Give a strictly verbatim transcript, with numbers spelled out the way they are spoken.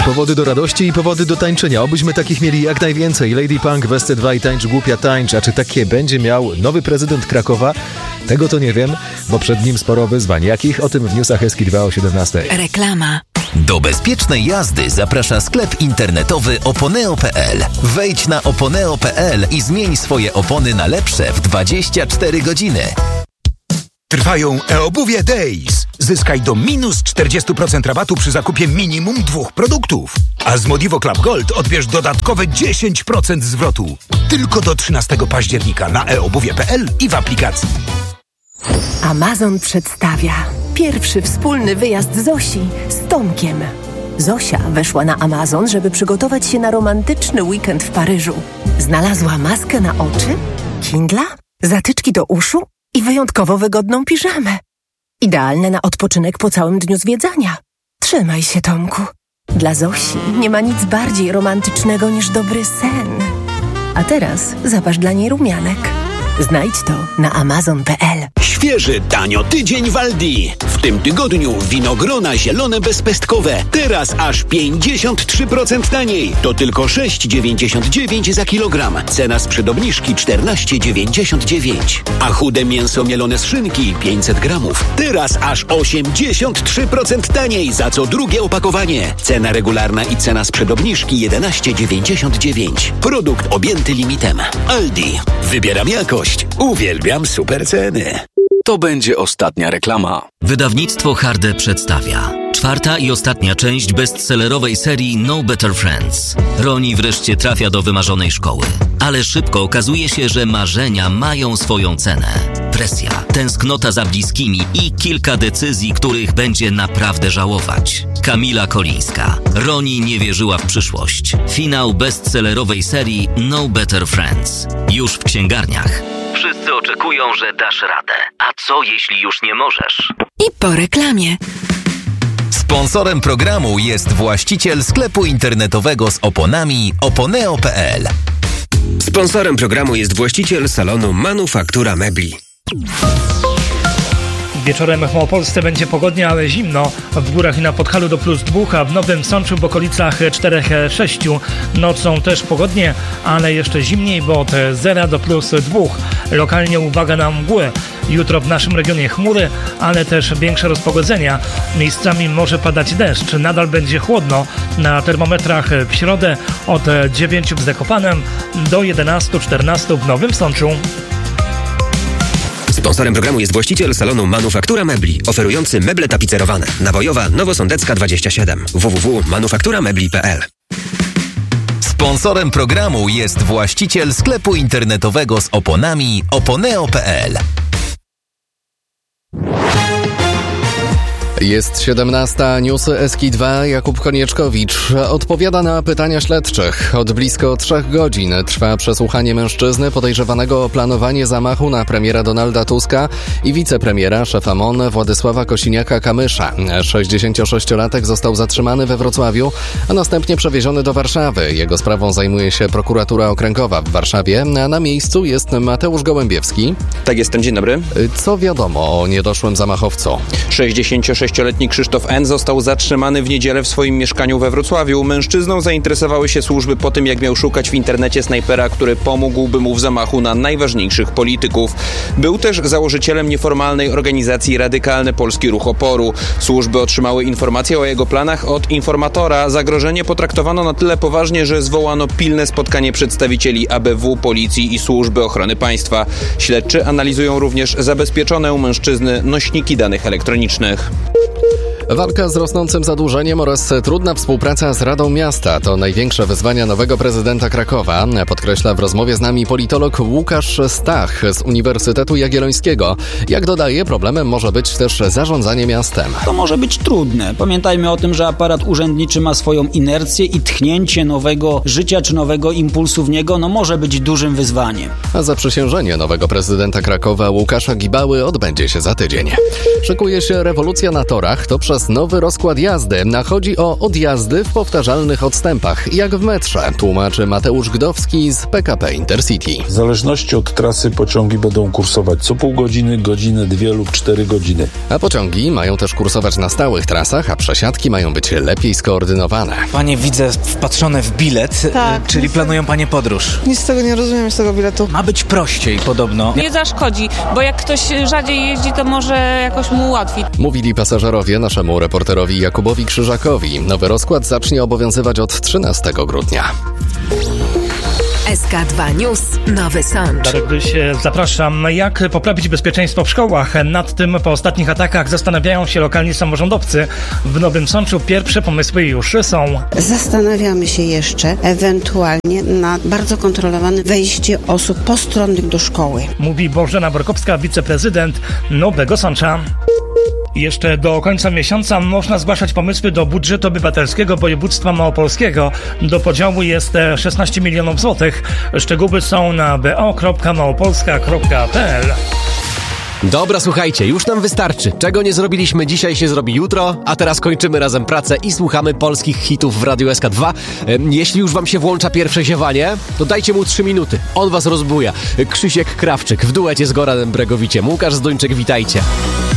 Powody do radości i powody do tańczenia. Obyśmy takich mieli jak najwięcej. Lady Punk, Westy dwa i Tańcz Głupia Tańcz. A czy takie będzie miał nowy prezydent Krakowa? Tego to nie wiem, bo przed nim sporo wyzwań. Jakich? O tym w newsach Eski dwa o siedemnastej. Reklama. Do bezpiecznej jazdy zaprasza sklep internetowy oponeo kropka pe el. Wejdź na oponeo kropka pe el i zmień swoje opony na lepsze w dwadzieścia cztery godziny. Trwają e-obuwie Days. Zyskaj do minus czterdzieści procent rabatu przy zakupie minimum dwóch produktów. A z Modivo Club Gold odbierz dodatkowe dziesięć procent zwrotu. Tylko do trzynastego października na e obuwie kropka pe el i w aplikacji. Amazon przedstawia pierwszy wspólny wyjazd Zosi z Tomkiem. Zosia weszła na Amazon, żeby przygotować się na romantyczny weekend w Paryżu. Znalazła maskę na oczy, Kindla, zatyczki do uszu i wyjątkowo wygodną piżamę. Idealne na odpoczynek po całym dniu zwiedzania. Trzymaj się, Tomku. Dla Zosi nie ma nic bardziej romantycznego niż dobry sen. A teraz zapasz dla niej rumianek. Znajdź to na amazon kropka pe el. Świeży, tanio tydzień w Aldi. W tym tygodniu winogrona zielone bezpestkowe. Teraz aż pięćdziesiąt trzy procent taniej. To tylko sześć dziewięćdziesiąt dziewięć za kilogram. Cena sprzed obniżki czternaście dziewięćdziesiąt dziewięć. A chude mięso mielone z szynki pięćset gramów. Teraz aż osiemdziesiąt trzy procent taniej za co drugie opakowanie. Cena regularna i cena sprzed obniżki jedenaście dziewięćdziesiąt dziewięć. Produkt objęty limitem. Aldi. Wybieram jakość. Uwielbiam super ceny. To będzie ostatnia reklama. Wydawnictwo Harde przedstawia czwarta i ostatnia część bestsellerowej serii No Better Friends. Roni wreszcie trafia do wymarzonej szkoły. Ale szybko okazuje się, że marzenia mają swoją cenę. Presja, tęsknota za bliskimi i kilka decyzji, których będzie naprawdę żałować. Kamila Kolińska. Roni nie wierzyła w przyszłość. Finał bestsellerowej serii No Better Friends. Już w księgarniach. Wszyscy oczekują, że dasz radę. A co jeśli już nie możesz? I po reklamie. Sponsorem programu jest właściciel sklepu internetowego z oponami oponeo kropka pe el. Sponsorem programu jest właściciel salonu Manufaktura Mebli. Wieczorem w Małopolsce będzie pogodnie, ale zimno. W górach i na Podhalu do plus dwóch, a w Nowym Sączu w okolicach czterech sześć. Nocą też pogodnie, ale jeszcze zimniej, bo od zera do plus dwóch. Lokalnie uwaga na mgły. Jutro w naszym regionie chmury, ale też większe rozpogodzenia. Miejscami może padać deszcz. Nadal będzie chłodno. Na termometrach w środę od dziewięciu w Zakopanem do jedenastu czternastu w Nowym Sączu. Sponsorem programu jest właściciel salonu Manufaktura Mebli, oferujący meble tapicerowane. Nawojowa, Nowosądecka dwadzieścia siedem. w w w kropka manufaktura mebli kropka pe el. Sponsorem programu jest właściciel sklepu internetowego z oponami oponeo kropka pe el. Jest siedemnasta, newsy Eski dwa, Jakub Konieczkowicz odpowiada na pytania śledczych. Od blisko trzech godzin trwa przesłuchanie mężczyzny podejrzewanego o planowanie zamachu na premiera Donalda Tuska i wicepremiera, szefa M O N Władysława Kosiniaka-Kamysza. sześćdziesięciosześciolatek został zatrzymany we Wrocławiu, a następnie przewieziony do Warszawy. Jego sprawą zajmuje się prokuratura okręgowa w Warszawie, a na miejscu jest Mateusz Gołębiewski. Tak, jestem, dzień dobry. Co wiadomo o niedoszłym zamachowcu? sześćdziesięciosześcioletni Krzysztof N. został zatrzymany w niedzielę w swoim mieszkaniu we Wrocławiu. Mężczyzną zainteresowały się służby po tym, jak miał szukać w internecie snajpera, który pomógłby mu w zamachu na najważniejszych polityków. Był też założycielem nieformalnej organizacji Radykalny Polski Ruch Oporu. Służby otrzymały informację o jego planach od informatora. Zagrożenie potraktowano na tyle poważnie, że zwołano pilne spotkanie przedstawicieli A B W, policji i służby ochrony państwa. Śledczy analizują również zabezpieczone u mężczyzny nośniki danych elektronicznych. Walka z rosnącym zadłużeniem oraz trudna współpraca z Radą Miasta to największe wyzwania nowego prezydenta Krakowa, podkreśla w rozmowie z nami politolog Łukasz Stach z Uniwersytetu Jagiellońskiego. Jak dodaje, problemem może być też zarządzanie miastem. To może być trudne. Pamiętajmy o tym, że aparat urzędniczy ma swoją inercję i tchnięcie nowego życia czy nowego impulsu w niego no może być dużym wyzwaniem. A zaprzysiężenie nowego prezydenta Krakowa Łukasza Gibały odbędzie się za tydzień. Szykuje się rewolucja na torach. To przez oraz nowy rozkład jazdy. Chodzi o odjazdy w powtarzalnych odstępach, jak w metrze, tłumaczy Mateusz Gdowski z P K P Intercity. W zależności od trasy pociągi będą kursować co pół godziny, godzinę, dwie lub cztery godziny. A pociągi mają też kursować na stałych trasach, a przesiadki mają być lepiej skoordynowane. Panie, widzę wpatrzone w bilet, tak, czyli planują panie podróż. Nic z tego nie rozumiem, z tego biletu. Ma być prościej podobno. Nie zaszkodzi, bo jak ktoś rzadziej jeździ, to może jakoś mu ułatwi. Mówili pasażerowie naszemu reporterowi Jakubowi Krzyżakowi. Nowy rozkład zacznie obowiązywać od trzynastego grudnia. S K dwa News, Nowy Sącz. Darek Dyś, zapraszam. Jak poprawić bezpieczeństwo w szkołach? Nad tym po ostatnich atakach zastanawiają się lokalni samorządowcy. W Nowym Sączu pierwsze pomysły już są. Zastanawiamy się jeszcze ewentualnie nad bardzo kontrolowanym wejście osób postronnych do szkoły. Mówi Bożena Borkowska, wiceprezydent Nowego Sącza. Jeszcze do końca miesiąca można zgłaszać pomysły do budżetu obywatelskiego województwa małopolskiego. Do podziału jest szesnaście milionów złotych. Szczegóły są na b o kropka małopolska kropka p l. Dobra, słuchajcie, już nam wystarczy. Czego nie zrobiliśmy dzisiaj, się zrobi jutro, a teraz kończymy razem pracę i słuchamy polskich hitów w Radiu S K dwa. Jeśli już wam się włącza pierwsze ziewanie, to dajcie mu trzy minuty. On was rozbuja. Krzysiek Krawczyk w duecie z Goranem Bregowiciem. Łukasz Zduńczyk, witajcie.